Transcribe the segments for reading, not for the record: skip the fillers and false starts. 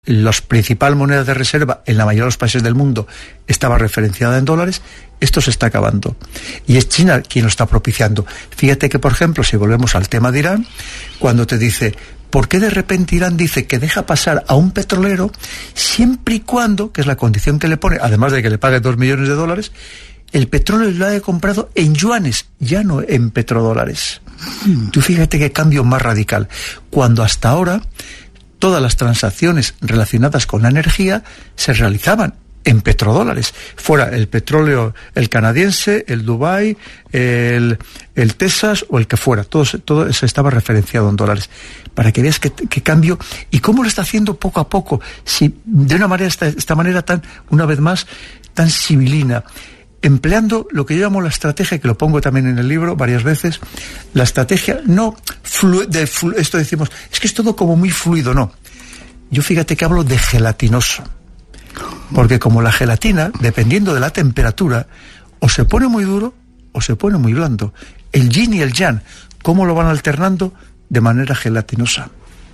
la principal moneda de reserva en la mayoría de los países del mundo estaba referenciada en dólares, esto se está acabando. Y es China quien lo está propiciando. Fíjate que, por ejemplo, si volvemos al tema de Irán, cuando te dice, ¿por qué de repente Irán dice que deja pasar a un petrolero siempre y cuando, que es la condición que le pone, además de que le pague 2 millones de dólares, el petróleo lo haya comprado en yuanes, ya no en petrodólares? Tú fíjate qué cambio más radical. Cuando hasta ahora todas las transacciones relacionadas con la energía se realizaban en petrodólares, fuera el petróleo, el canadiense, el Dubái, el Texas o el que fuera, todo se estaba referenciado en dólares, para que veas qué cambio y cómo lo está haciendo poco a poco, si de una manera, esta manera tan, una vez más, tan sibilina, empleando lo que yo llamo la estrategia, que lo pongo también en el libro varias veces, la estrategia no esto decimos, es que es todo como muy fluido, no. Yo fíjate que hablo de gelatinoso, porque como la gelatina, dependiendo de la temperatura, o se pone muy duro o se pone muy blando. El yin y el yang, ¿cómo lo van alternando? De manera gelatinosa.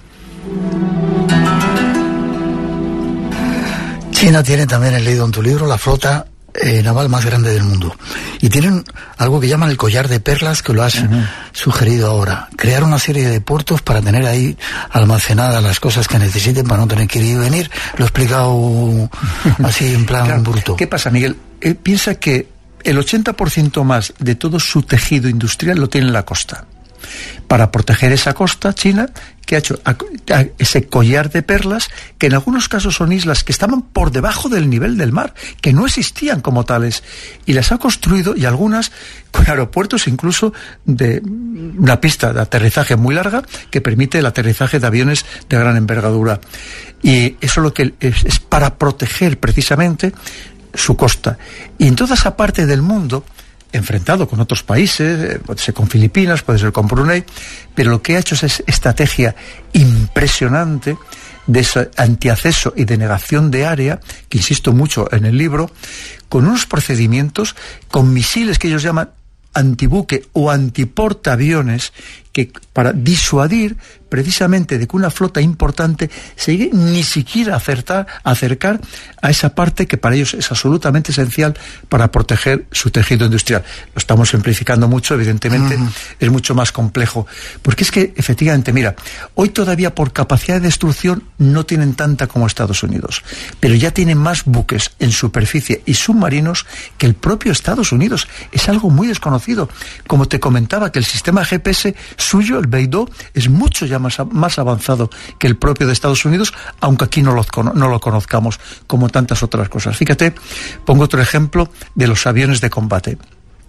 China tiene también, he leído en tu libro, la flota naval más grande del mundo. Y tienen algo que llaman el collar de perlas, que lo has sugerido ahora. Crear una serie de puertos para tener ahí almacenadas las cosas que necesiten para no tener que ir y venir. Lo he explicado así en plan claro, bruto. ¿Qué pasa, Miguel? Él piensa que el 80% más de todo su tejido industrial lo tiene en la costa. Para proteger esa costa, China, que ha hecho ese collar de perlas, que en algunos casos son islas que estaban por debajo del nivel del mar, que no existían como tales, y las ha construido, y algunas con aeropuertos incluso de una pista de aterrizaje muy larga que permite el aterrizaje de aviones de gran envergadura. Y eso lo que es para proteger precisamente su costa. Y en toda esa parte del mundo, enfrentado con otros países, puede ser con Filipinas, puede ser con Brunei, pero lo que ha hecho es esa estrategia impresionante de ese antiacceso y de negación de área, que insisto mucho en el libro, con unos procedimientos, con misiles que ellos llaman antibuque o antiportaaviones, que para disuadir precisamente de que una flota importante se llegue ni siquiera a acercar a esa parte que para ellos es absolutamente esencial para proteger su tejido industrial. Lo estamos simplificando mucho, evidentemente es mucho más complejo, porque es que efectivamente, mira, hoy todavía por capacidad de destrucción no tienen tanta como Estados Unidos, pero ya tienen más buques en superficie y submarinos que el propio Estados Unidos. Es algo muy desconocido. Como te comentaba, que el sistema GPS suyo, el Beidou, es mucho ya más avanzado que el propio de Estados Unidos, aunque aquí no lo conozcamos, como tantas otras cosas. Fíjate, pongo otro ejemplo de los aviones de combate.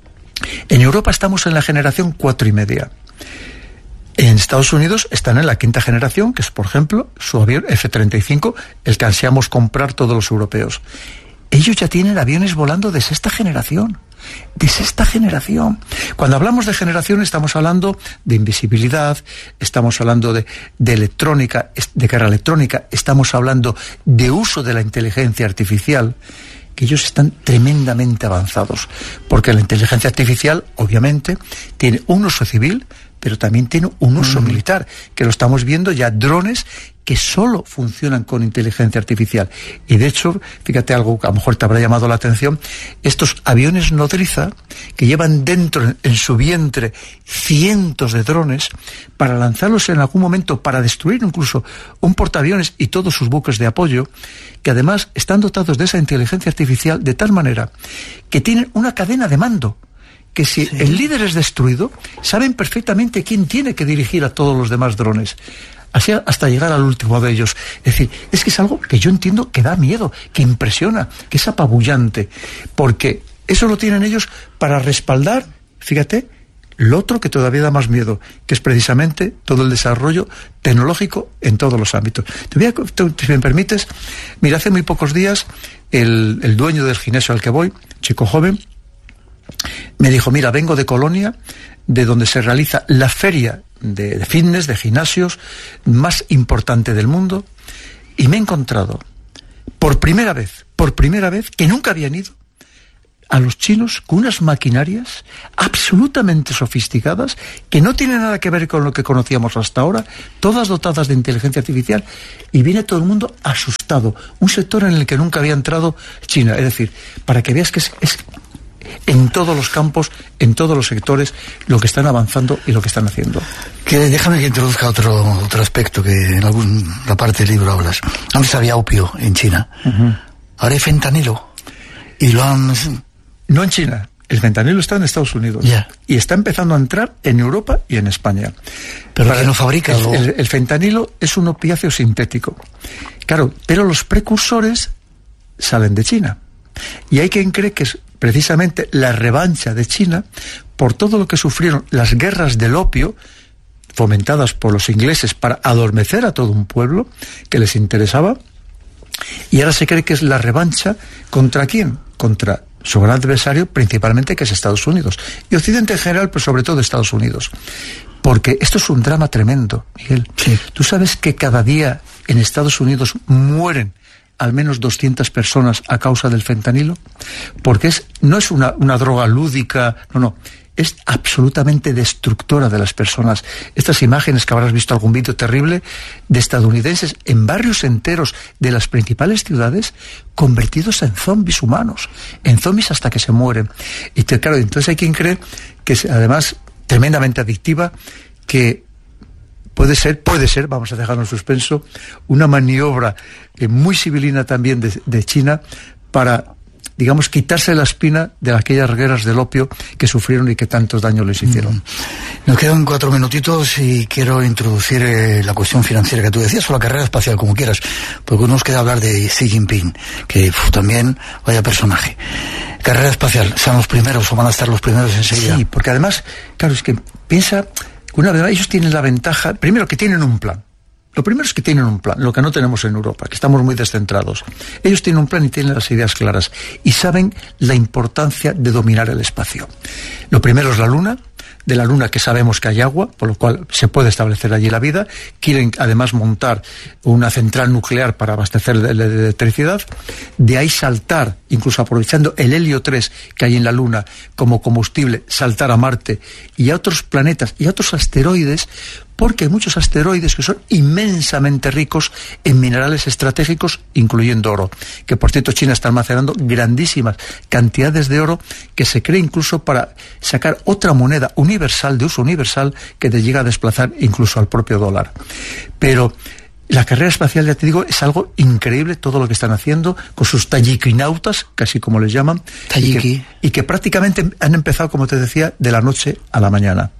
En Europa estamos en la generación 4,5. En Estados Unidos están en la 5ª generación, que es, por ejemplo, su avión F-35, el que ansiamos comprar todos los europeos. Ellos ya tienen aviones volando de 6ª generación. De 6ª generación. Cuando hablamos de generación estamos hablando de invisibilidad, estamos hablando de electrónica, de guerra electrónica, estamos hablando de uso de la inteligencia artificial, que ellos están tremendamente avanzados, porque la inteligencia artificial obviamente tiene un uso civil, pero también tiene un uso militar, que lo estamos viendo ya, drones que solo funcionan con inteligencia artificial. Y de hecho, fíjate algo que a lo mejor te habrá llamado la atención, estos aviones nodriza, que llevan dentro, en su vientre, cientos de drones, para lanzarlos en algún momento, para destruir incluso un portaaviones y todos sus buques de apoyo, que además están dotados de esa inteligencia artificial de tal manera que tienen una cadena de mando, que si el líder es destruido, saben perfectamente quién tiene que dirigir a todos los demás drones, así hasta llegar al último de ellos. Es decir, es que es algo que yo entiendo que da miedo, que impresiona, que es apabullante, porque eso lo tienen ellos para respaldar, fíjate, lo otro que todavía da más miedo, que es precisamente todo el desarrollo tecnológico en todos los ámbitos. Si me permites, mira, hace muy pocos días el dueño del gimnasio al que voy, chico joven, me dijo, mira, vengo de Colonia, de donde se realiza la feria de fitness, de gimnasios más importante del mundo, y me he encontrado por primera vez, que nunca habían ido, a los chinos con unas maquinarias absolutamente sofisticadas que no tienen nada que ver con lo que conocíamos hasta ahora, todas dotadas de inteligencia artificial, y viene todo el mundo asustado. Un sector en el que nunca había entrado China. Es decir, para que veas que es en todos los campos, en todos los sectores, lo que están avanzando y lo que están haciendo. Déjame que introduzca otro aspecto que en alguna parte del libro hablas. Antes había opio en China. Ahora hay fentanilo. Y lo han... No en China. El fentanilo está en Estados Unidos. Y está empezando a entrar en Europa y en España. Pero ¿quién lo fabrica? El fentanilo es un opiáceo sintético. Claro, pero los precursores salen de China. Y hay quien cree que es precisamente la revancha de China por todo lo que sufrieron las guerras del opio, fomentadas por los ingleses para adormecer a todo un pueblo que les interesaba, y ahora se cree que es la revancha ¿contra quién? Contra su gran adversario, principalmente, que es Estados Unidos. Y Occidente en general, pero sobre todo Estados Unidos. Porque esto es un drama tremendo, Miguel. Sí. Tú sabes que cada día en Estados Unidos mueren al menos 200 personas a causa del fentanilo, porque no es una droga lúdica, no, es absolutamente destructora de las personas. Estas imágenes que habrás visto algún vídeo terrible de estadounidenses en barrios enteros de las principales ciudades convertidos en zombies humanos, en zombies hasta que se mueren. Y claro, entonces hay quien cree que es además tremendamente adictiva, que puede ser, vamos a dejarlo en suspenso, una maniobra muy civilina también de China para, digamos, quitarse la espina de aquellas guerras del opio que sufrieron y que tantos daños les hicieron. Nos quedan 4 minutitos y quiero introducir la cuestión financiera que tú decías, o la carrera espacial, como quieras, porque nos queda hablar de Xi Jinping, que también vaya personaje. Carrera espacial, ¿son los primeros o van a estar los primeros enseguida? Sí, porque además, claro, es que piensa... Una vez ellos tienen la ventaja, primero, que tienen un plan. Lo primero es que tienen un plan, lo que no tenemos en Europa, que estamos muy descentrados. Ellos tienen un plan y tienen las ideas claras y saben la importancia de dominar el espacio. Lo primero es la Luna. De la Luna, que sabemos que hay agua, por lo cual se puede establecer allí la vida. Quieren además montar una central nuclear para abastecer de electricidad. De ahí saltar, incluso aprovechando el helio 3 que hay en la Luna como combustible, saltar a Marte y a otros planetas y a otros asteroides, porque hay muchos asteroides que son inmensamente ricos en minerales estratégicos, incluyendo oro, que por cierto China está almacenando grandísimas cantidades de oro, que se cree incluso para sacar otra moneda universal, de uso universal, que te llega a desplazar incluso al propio dólar. Pero la carrera espacial, ya te digo, es algo increíble todo lo que están haciendo con sus tayikinautas, casi como les llaman, y que prácticamente han empezado, como te decía, de la noche a la mañana.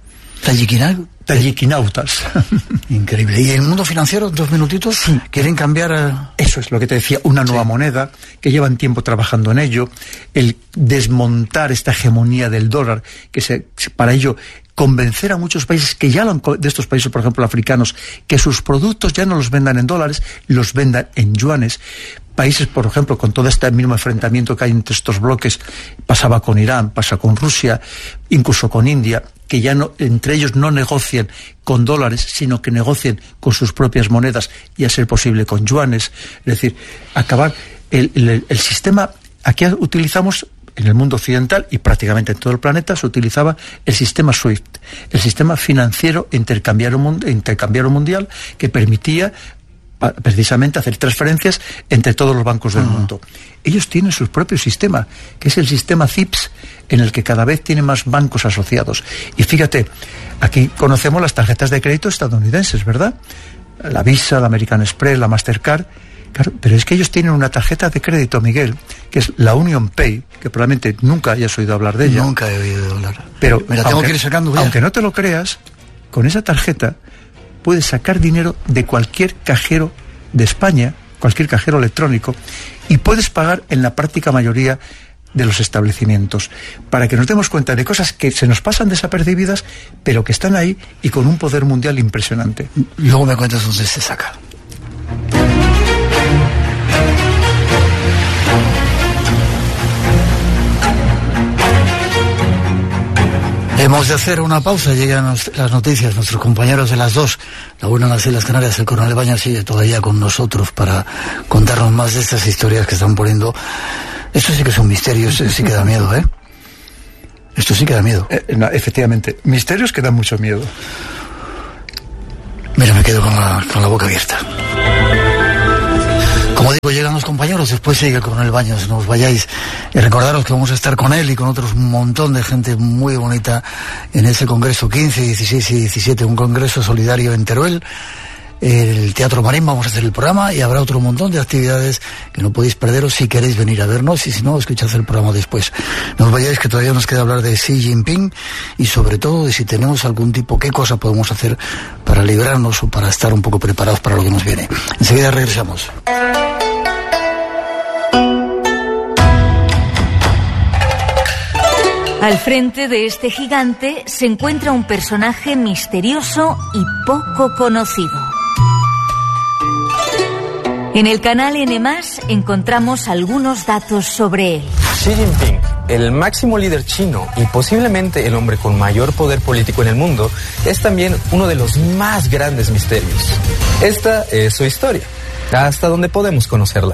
Tayikinautas. Increíble. ¿Y el mundo financiero, 2 minutitos? Sí. ¿Quieren cambiar? Eso es lo que te decía, una nueva moneda, que llevan tiempo trabajando en ello, el desmontar esta hegemonía del dólar, para ello convencer a muchos países que ya de estos países, por ejemplo, africanos, que sus productos ya no los vendan en dólares, los vendan en yuanes. Países, por ejemplo, con todo este mismo enfrentamiento que hay entre estos bloques, pasaba con Irán, pasa con Rusia, incluso con India, que ya no, entre ellos no negocien con dólares, sino que negocien con sus propias monedas y, a ser posible, con yuanes. Es decir, acabar el sistema. Aquí utilizamos, en el mundo occidental y prácticamente en todo el planeta, se utilizaba el sistema SWIFT, el sistema financiero intercambiario mundial, que permitía precisamente hacer transferencias entre todos los bancos del mundo. Ellos tienen su propio sistema, que es el sistema CIPS, en el que cada vez tienen más bancos asociados. Y fíjate, aquí conocemos las tarjetas de crédito estadounidenses, ¿verdad? La Visa, la American Express, la Mastercard. Claro, pero es que ellos tienen una tarjeta de crédito, Miguel, que es la Union Pay, que probablemente nunca hayas oído hablar de ella. Nunca he oído hablar. Pero me la tengo que ir sacando ya. Aunque no te lo creas, con esa tarjeta puedes sacar dinero de cualquier cajero de España, cualquier cajero electrónico, y puedes pagar en la práctica mayoría de los establecimientos, para que nos demos cuenta de cosas que se nos pasan desapercibidas, pero que están ahí y con un poder mundial impresionante. Luego me cuentas dónde se saca. Hemos de hacer una pausa, llegan las noticias, nuestros compañeros de las 2, la una en las Islas Canarias, el coronel Bañas sigue todavía con nosotros para contarnos más de estas historias que están poniendo Esto sí que es un misterio, esto sí que da miedo, ¿eh? Esto sí que da miedo. No, efectivamente, misterios que dan mucho miedo. Mira, me quedo con la boca abierta. Como digo, llegan los compañeros, después sigue el coronel Baños, no os vayáis. Y recordaros que vamos a estar con él y con otros un montón de gente muy bonita en ese congreso 15, 16 y 17, un congreso solidario en Teruel. El Teatro Marín, vamos a hacer el programa y habrá otro montón de actividades que no podéis perderos si queréis venir a vernos, y si no, escuchad el programa después. No os vayáis, que todavía nos queda hablar de Xi Jinping y sobre todo de si tenemos algún tipo, qué cosa podemos hacer para librarnos o para estar un poco preparados para lo que nos viene. Enseguida regresamos. Al frente de este gigante se encuentra un personaje misterioso y poco conocido. En el canal N+, encontramos algunos datos sobre él. Xi Jinping, el máximo líder chino y posiblemente el hombre con mayor poder político en el mundo, es también uno de los más grandes misterios. Esta es su historia, hasta donde podemos conocerla.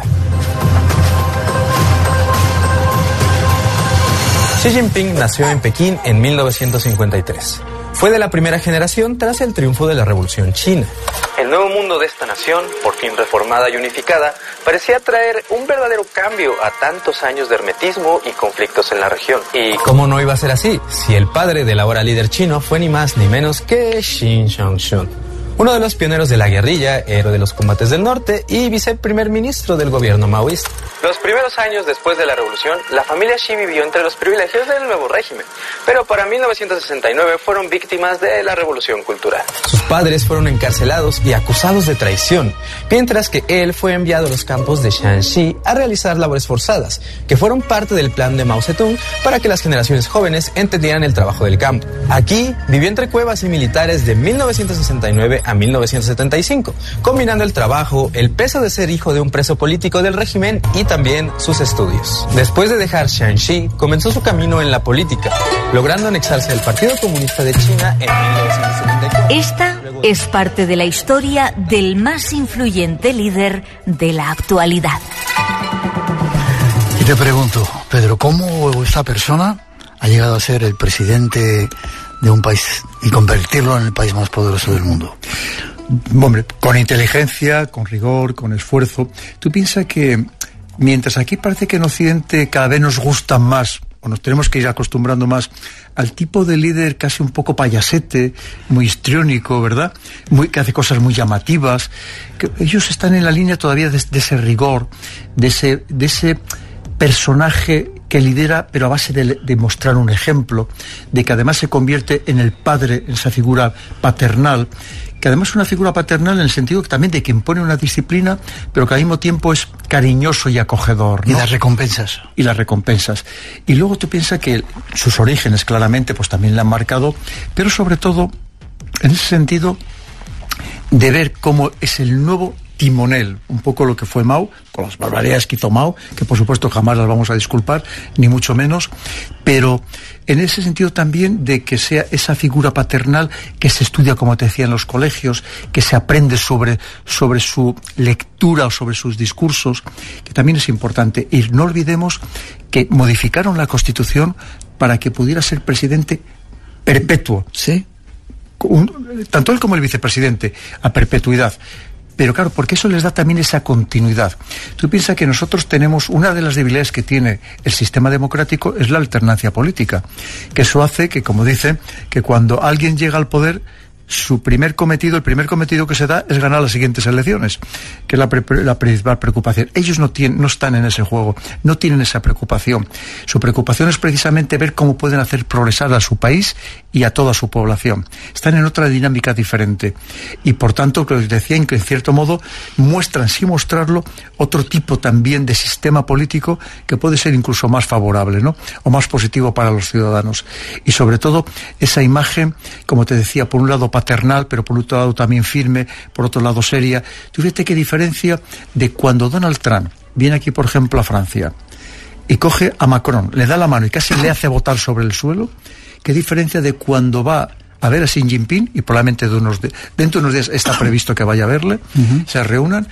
Xi Jinping nació en Pekín en 1953. Fue de la primera generación tras el triunfo de la Revolución China. El nuevo mundo de esta nación, por fin reformada y unificada, parecía traer un verdadero cambio a tantos años de hermetismo y conflictos en la región. ¿Y cómo no iba a ser así, si el padre del ahora líder chino fue ni más ni menos que Xin Zhongxun? Uno de los pioneros de la guerrilla, héroe de los combates del norte y viceprimer ministro del gobierno maoísta. Los primeros años después de la revolución, la familia Xi vivió entre los privilegios del nuevo régimen, pero para 1969 fueron víctimas de la revolución cultural. Sus padres fueron encarcelados y acusados de traición, mientras que él fue enviado a los campos de Shanxi a realizar labores forzadas, que fueron parte del plan de Mao Zedong para que las generaciones jóvenes entendieran el trabajo del campo. Aquí vivió entre cuevas y militares de 1969 a 1975, combinando el trabajo, el peso de ser hijo de un preso político del régimen y también sus estudios. Después de dejar Shanxi, comenzó su camino en la política, logrando anexarse al Partido Comunista de China en 1974. Esta es parte de la historia del más influyente líder de la actualidad. Y te pregunto, Pedro, ¿cómo esta persona ha llegado a ser el presidente de un país y convertirlo en el país más poderoso del mundo? Hombre, con inteligencia, con rigor, con esfuerzo. Tú piensas que mientras aquí parece que en Occidente cada vez nos gustan más, o nos tenemos que ir acostumbrando más al tipo de líder casi un poco payasete, muy histriónico, ¿verdad? Que hace cosas muy llamativas. Que ellos están en la línea todavía de ese rigor, de ese personaje que lidera, pero a base de mostrar un ejemplo, de que además se convierte en el padre, en esa figura paternal, que además es una figura paternal en el sentido que también de que impone una disciplina, pero que al mismo tiempo es cariñoso y acogedor, ¿no? Y las recompensas. Y las recompensas. Y luego tú piensas que sus orígenes claramente pues también le han marcado, pero sobre todo en ese sentido de ver cómo es el nuevo timonel, un poco lo que fue Mao, con las barbaridades que hizo Mao, que por supuesto jamás las vamos a disculpar, ni mucho menos, pero en ese sentido también de que sea esa figura paternal que se estudia, como te decía, en los colegios, que se aprende sobre su lectura o sobre sus discursos, que también es importante. Y no olvidemos que modificaron la Constitución para que pudiera ser presidente perpetuo, ¿sí? Tanto él como el vicepresidente, a perpetuidad. Pero claro, porque eso les da también esa continuidad. Tú piensas que nosotros tenemos, una de las debilidades que tiene el sistema democrático es la alternancia política, que eso hace que, como dicen, que cuando alguien llega al poder, el primer cometido que se da es ganar las siguientes elecciones, que es la principal preocupación. Ellos no están en ese juego, no tienen esa preocupación. Su preocupación es precisamente ver cómo pueden hacer progresar a su país y a toda su población. Están en otra dinámica diferente y por tanto, que les decía, que en cierto modo muestran, sin mostrarlo, otro tipo también de sistema político que puede ser incluso más favorable, ¿no? O más positivo para los ciudadanos. Y sobre todo esa imagen, como te decía, por un lado paternal, pero por otro lado también firme, por otro lado seria. Tú fíjate qué diferencia de cuando Donald Trump viene aquí, por ejemplo, a Francia y coge a Macron, le da la mano y casi le hace botar sobre el suelo. Qué diferencia de cuando va a ver a Xi Jinping, y probablemente dentro de unos días está previsto que vaya a verle, se reúnan,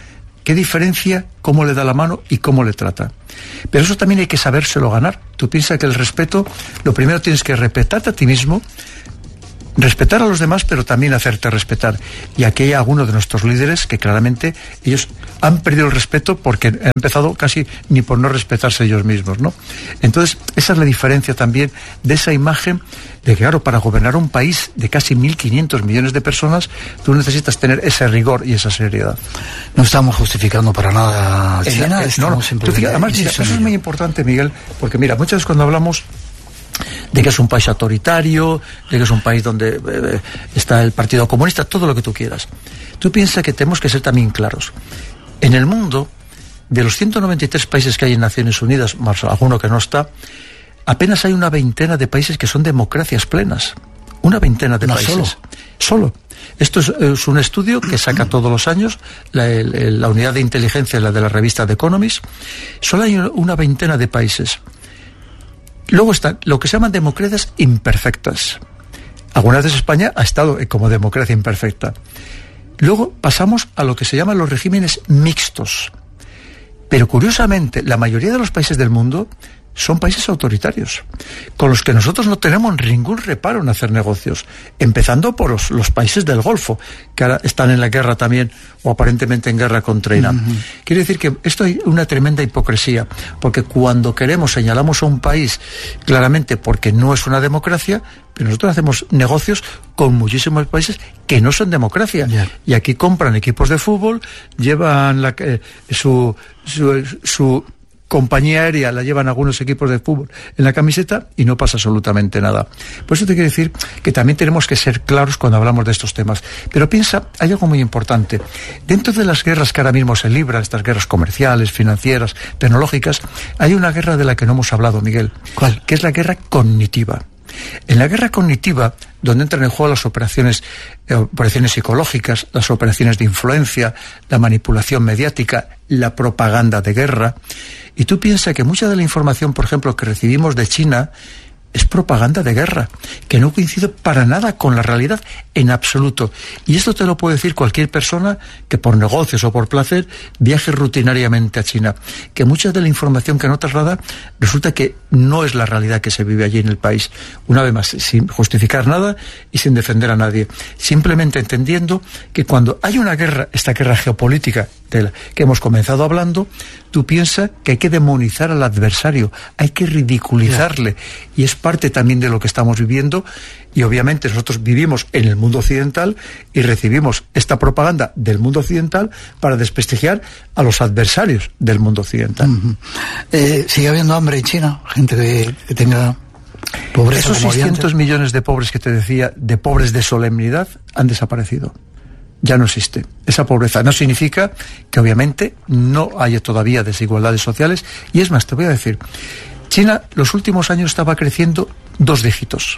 qué diferencia, cómo le da la mano y cómo le trata. Pero eso también hay que sabérselo ganar. Tú piensas que el respeto, lo primero tienes que respetarte a ti mismo, respetar a los demás, pero también hacerte respetar. Y aquí hay algunos de nuestros líderes que claramente ellos han perdido el respeto porque han empezado casi ni por no respetarse ellos mismos, ¿no? Entonces, esa es la diferencia también de esa imagen de que, claro, para gobernar un país de casi 1.500 millones de personas, tú necesitas tener ese rigor y esa seriedad. No estamos justificando para nada China. Además, mira, eso es muy importante, Miguel, porque mira, muchas veces cuando hablamos de que es un país autoritario, de que es un país donde está el Partido Comunista, todo lo que tú quieras. Tú piensas que tenemos que ser también claros. En el mundo, de los 193 países que hay en Naciones Unidas, más alguno que no está, apenas hay una veintena de países que son democracias plenas. Una veintena de países. Solo. Esto es un estudio que saca todos los años la unidad de inteligencia, la de la revista The Economist. Solo hay una veintena de países. Luego están lo que se llaman democracias imperfectas. Algunas veces España ha estado como democracia imperfecta. Luego pasamos a lo que se llaman los regímenes mixtos. Pero curiosamente, la mayoría de los países del mundo son países autoritarios, con los que nosotros no tenemos ningún reparo en hacer negocios, empezando por los países del Golfo, que ahora están en la guerra también, o aparentemente en guerra contra Irán. Quiere decir que esto hay una tremenda hipocresía, porque cuando señalamos a un país claramente porque no es una democracia, pero nosotros hacemos negocios con muchísimos países que no son democracia. Yeah. Y aquí compran equipos de fútbol, llevan su compañía aérea, la llevan algunos equipos de fútbol en la camiseta y no pasa absolutamente nada. Por eso te quiero decir que también tenemos que ser claros cuando hablamos de estos temas. Pero piensa, hay algo muy importante. Dentro de las guerras que ahora mismo se libran, estas guerras comerciales, financieras, tecnológicas, hay una guerra de la que no hemos hablado, Miguel. ¿Cuál? Que es la guerra cognitiva. En la guerra cognitiva, donde entran en juego las operaciones psicológicas, las operaciones de influencia, la manipulación mediática, la propaganda de guerra, y tú piensas que mucha de la información, por ejemplo, que recibimos de China es propaganda de guerra, que no coincide para nada con la realidad en absoluto. Y esto te lo puede decir cualquier persona que por negocios o por placer viaje rutinariamente a China, que mucha de la información que no traslada resulta que no es la realidad que se vive allí en el país. Una vez más, sin justificar nada y sin defender a nadie, simplemente entendiendo que cuando hay una guerra, esta guerra geopolítica de la que hemos comenzado hablando, tú piensas que hay que demonizar al adversario, hay que ridiculizarle, y es parte también de lo que estamos viviendo. Y obviamente nosotros vivimos en el mundo occidental y recibimos esta propaganda del mundo occidental para desprestigiar a los adversarios del mundo occidental. ¿Sigue habiendo hambre en China? Gente que tenga pobreza. Esos 600 millones de pobres que te decía, de pobres de solemnidad, han desaparecido. Ya no existe. Esa pobreza no significa que obviamente no haya todavía desigualdades sociales. Y es más, te voy a decir, China los últimos años estaba creciendo 2 dígitos.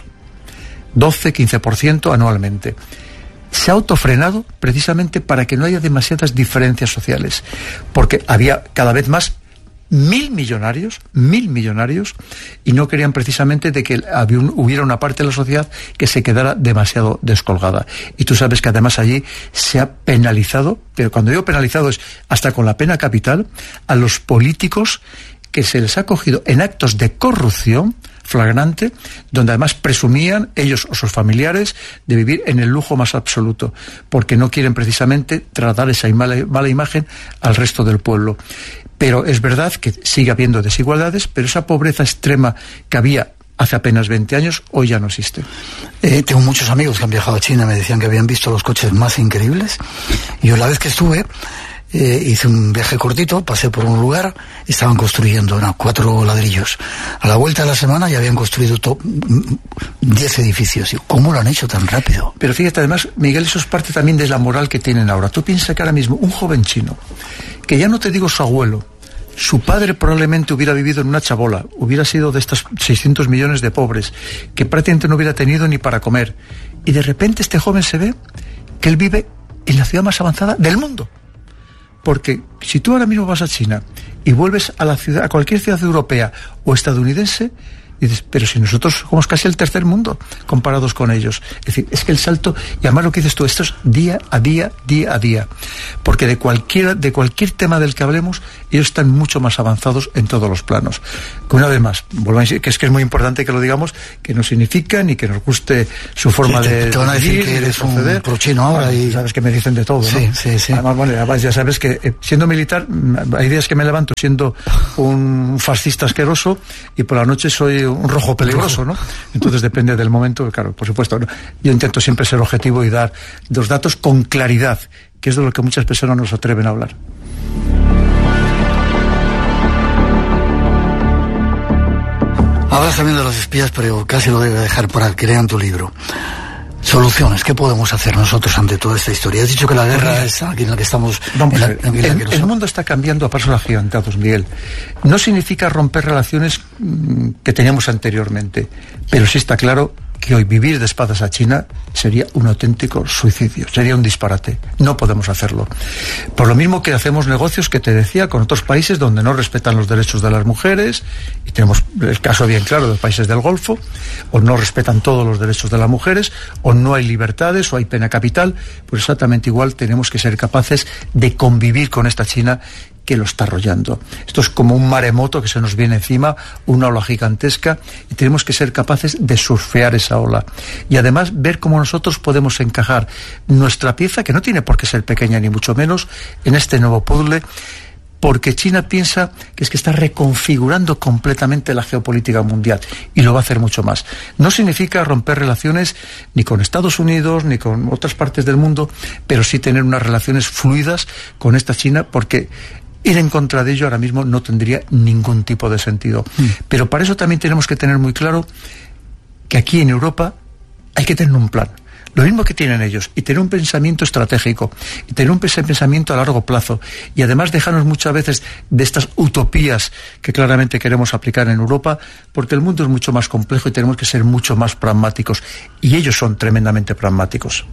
12-15% anualmente. Se ha autofrenado precisamente para que no haya demasiadas diferencias sociales, porque había cada vez más 1.000 millonarios, y no querían precisamente de que hubiera una parte de la sociedad que se quedara demasiado descolgada. Y tú sabes que además allí se ha penalizado, pero cuando digo penalizado es hasta con la pena capital, a los políticos que se les ha cogido en actos de corrupción flagrante, donde además presumían ellos o sus familiares de vivir en el lujo más absoluto, porque no quieren precisamente tratar esa mala imagen al resto del pueblo. Pero es verdad que sigue habiendo desigualdades, pero esa pobreza extrema que había hace apenas 20 años, hoy ya no existe. Tengo muchos amigos que han viajado a China, me decían que habían visto los coches más increíbles. Y yo la vez que estuve, hice un viaje cortito, pasé por un lugar, estaban construyendo 4 ladrillos. A la vuelta de la semana ya habían construido 10 edificios. Y ¿cómo lo han hecho tan rápido? Pero fíjate, además, Miguel, eso es parte también de la moral que tienen ahora. Tú piensas que ahora mismo un joven chino, que ya no te digo su abuelo, su padre probablemente hubiera vivido en una chabola, hubiera sido de estos 600 millones de pobres, que prácticamente no hubiera tenido ni para comer. Y de repente este joven se ve que él vive en la ciudad más avanzada del mundo. Porque si tú ahora mismo vas a China y vuelves a cualquier ciudad europea o estadounidense, Y dices, pero si nosotros somos casi el tercer mundo comparados con ellos. Es decir, es que el salto, y además lo que dices tú, esto es día a día, día a día. Porque de cualquier tema del que hablemos, ellos están mucho más avanzados en todos los planos. Que una vez más, vuelvo a decir que es muy importante que lo digamos, que no significa ni que nos guste su forma de te van a decir que eres un prochino ahora, y sabes que me dicen de todo, ¿no? Sí. Además, bueno, además ya sabes que siendo militar, hay días que me levanto siendo un fascista asqueroso y por la noche soy un rojo peligroso, ¿no? Entonces depende del momento, claro, por supuesto, ¿no? Yo intento siempre ser objetivo y dar los datos con claridad, que es de lo que muchas personas no se atreven a hablar. Hablas también de los espías, pero casi lo debe dejar por adquirir en tu libro. Soluciones, ¿qué podemos hacer nosotros ante toda esta historia? Has dicho que la guerra es aquí en la que estamos... El mundo está cambiando a pasos agigantados, Miguel. No significa romper relaciones que teníamos anteriormente, pero sí está claro que hoy vivir de espaldas a China sería un auténtico suicidio, sería un disparate. No podemos hacerlo. Por lo mismo que hacemos negocios, que te decía, con otros países donde no respetan los derechos de las mujeres, y tenemos el caso bien claro de países del Golfo, o no respetan todos los derechos de las mujeres, o no hay libertades, o hay pena capital, pues exactamente igual tenemos que ser capaces de convivir con esta China que lo está arrollando. Esto es como un maremoto que se nos viene encima, una ola gigantesca, y tenemos que ser capaces de surfear esa ola. Y además ver cómo nosotros podemos encajar nuestra pieza, que no tiene por qué ser pequeña ni mucho menos, en este nuevo puzzle, porque China piensa que es que está reconfigurando completamente la geopolítica mundial, y lo va a hacer mucho más. No significa romper relaciones ni con Estados Unidos ni con otras partes del mundo, pero sí tener unas relaciones fluidas con esta China, porque ir en contra de ello ahora mismo no tendría ningún tipo de sentido. Pero para eso también tenemos que tener muy claro que aquí en Europa hay que tener un plan. Lo mismo que tienen ellos, y tener un pensamiento estratégico, y tener un pensamiento a largo plazo, y además dejarnos muchas veces de estas utopías que claramente queremos aplicar en Europa, porque el mundo es mucho más complejo y tenemos que ser mucho más pragmáticos, y ellos son tremendamente pragmáticos.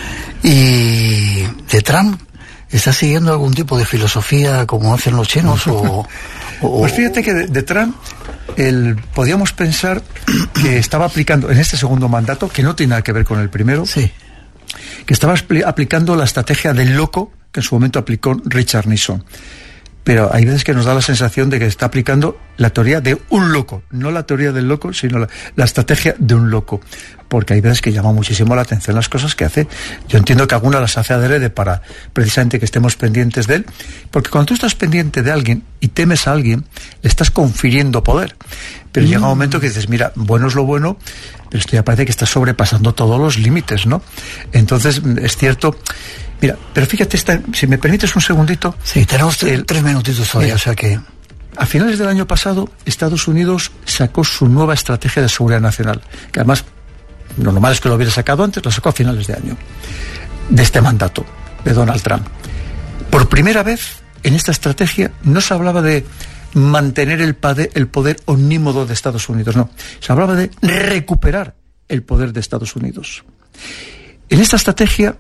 ¿Y de Trump está siguiendo algún tipo de filosofía como hacen los chinos? Pues fíjate que de Trump podíamos pensar que estaba aplicando en este segundo mandato, que no tiene nada que ver con el primero, que estaba aplicando la estrategia del loco que en su momento aplicó Richard Nixon. Pero hay veces que nos da la sensación de que está aplicando la teoría de un loco, no la teoría del loco, sino la estrategia de un loco, porque hay veces que llama muchísimo la atención las cosas que hace. Yo entiendo que algunas las hace adrede para precisamente que estemos pendientes de él, porque cuando tú estás pendiente de alguien y temes a alguien, le estás confiriendo poder. Pero llega un momento que dices, mira, bueno es lo bueno, pero esto ya parece que está sobrepasando todos los límites, ¿no? Entonces, es cierto. Mira, pero fíjate, si me permites un segundito. Sí, tenemos 3 minutitos todavía, o sea que... A finales del año pasado, Estados Unidos sacó su nueva estrategia de seguridad nacional, que además, lo normal es que lo hubiera sacado antes, lo sacó a finales de año, de este mandato de Donald Trump. Por primera vez, en esta estrategia, no se hablaba de mantener el poder omnímodo de Estados Unidos, no. Se hablaba de recuperar el poder de Estados Unidos. En esta estrategia,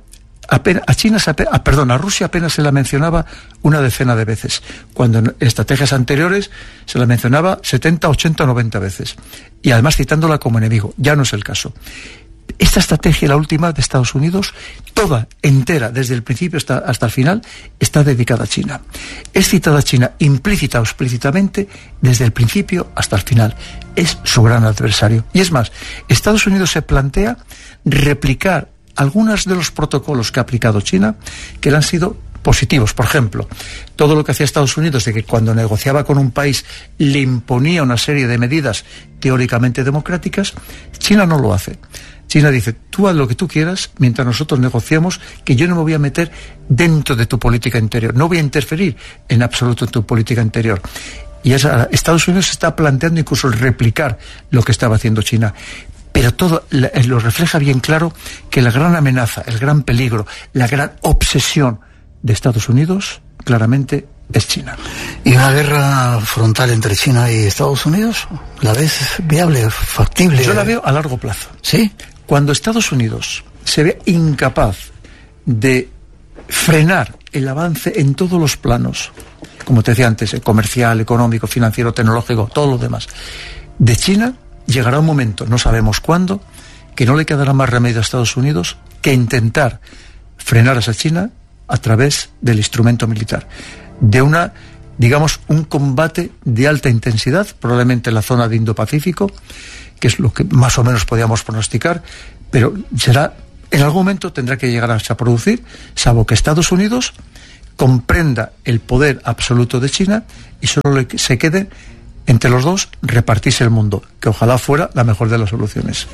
a Rusia apenas se la mencionaba una decena de veces, cuando en estrategias anteriores se la mencionaba 70, 80, 90 veces, y además citándola como enemigo. Ya no es el caso. Esta estrategia, la última de Estados Unidos, toda, entera, desde el principio hasta el final, está dedicada a China. Es citada a China implícita o explícitamente desde el principio hasta el final. Es su gran adversario. Y es más, Estados Unidos se plantea replicar algunos de los protocolos que ha aplicado China, que le han sido positivos. Por ejemplo, todo lo que hacía Estados Unidos de que cuando negociaba con un país le imponía una serie de medidas teóricamente democráticas, China no lo hace. China dice, tú haz lo que tú quieras mientras nosotros negociamos, que yo no me voy a meter dentro de tu política interior, no voy a interferir en absoluto en tu política interior. Y Estados Unidos está planteando incluso replicar lo que estaba haciendo China. Pero todo lo refleja bien claro que la gran amenaza, el gran peligro, la gran obsesión de Estados Unidos, claramente, es China. ¿Y una guerra frontal entre China y Estados Unidos? ¿La ves viable, factible? Yo la veo a largo plazo. ¿Sí? Cuando Estados Unidos se ve incapaz de frenar el avance en todos los planos, como te decía antes, comercial, económico, financiero, tecnológico, todo lo demás, de China, llegará un momento, no sabemos cuándo, que no le quedará más remedio a Estados Unidos que intentar frenar a esa China a través del instrumento militar, de un combate de alta intensidad, probablemente en la zona de Indo-Pacífico, que es lo que más o menos podíamos pronosticar, pero en algún momento tendrá que llegar a producir, salvo que Estados Unidos comprenda el poder absoluto de China y solo se quede entre los dos repartirse el mundo, que ojalá fuera la mejor de las soluciones.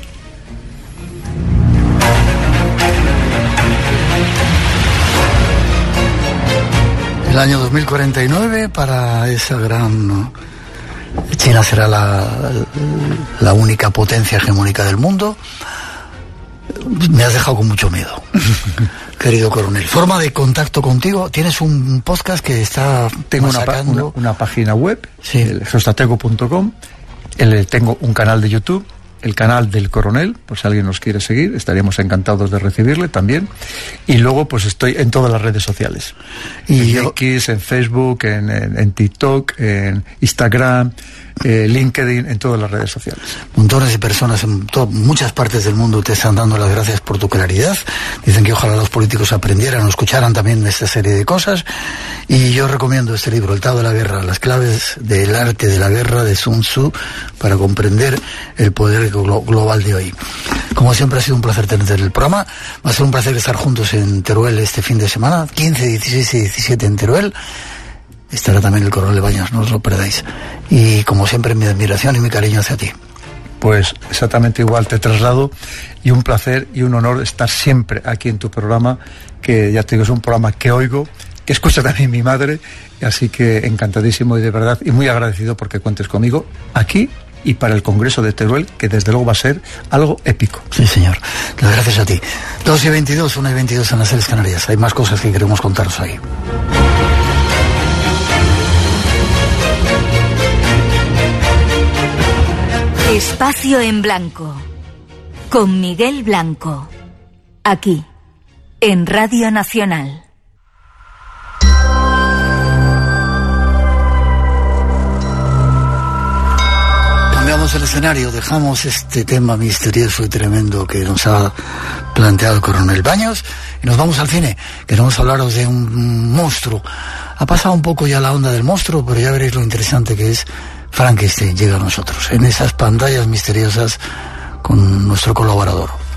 El año 2049 para esa gran... China será la única potencia hegemónica del mundo. Me has dejado con mucho miedo, querido coronel. Forma de contacto contigo. Tienes un podcast que está... Tengo una página web, sí. Geostratego.com. Tengo un canal de YouTube, el canal del coronel, por si alguien nos quiere seguir, estaríamos encantados de recibirle también. Y luego pues estoy en todas las redes sociales, en X, en Facebook, en TikTok, en Instagram, LinkedIn, en todas las redes sociales. Montones de personas en muchas partes del mundo te están dando las gracias por tu claridad. Dicen que ojalá los políticos aprendieran o escucharan también esta serie de cosas. Y yo recomiendo este libro, El Tao de la Guerra, las claves del arte de la guerra, de Sun Tzu, para comprender el poder global de hoy. Como siempre ha sido un placer tenerte en el programa. Va a ser un placer estar juntos en Teruel este fin de semana, 15, 16 y 17 en Teruel. Estará también el coronel Baños, no os lo perdáis. Y como siempre, mi admiración y mi cariño hacia ti. Pues exactamente igual te traslado, y un placer y un honor estar siempre aquí en tu programa, que ya te digo, es un programa que oigo, que escucha también mi madre, así que encantadísimo y de verdad, y muy agradecido porque cuentes conmigo aquí y para el Congreso de Teruel, que desde luego va a ser algo épico. Sí, señor. Las gracias a ti. 2:22, 1:22 en las Islas Canarias. Hay más cosas que queremos contaros ahí. Espacio en Blanco, con Miguel Blanco, aquí, en Radio Nacional. Cambiamos el escenario, dejamos este tema misterioso y tremendo que nos ha planteado el coronel Baños y nos vamos al cine. Queremos hablaros de un monstruo. Ha pasado un poco ya la onda del monstruo, pero ya veréis lo interesante que es. Frankenstein llega a nosotros en esas pantallas misteriosas con nuestro colaborador.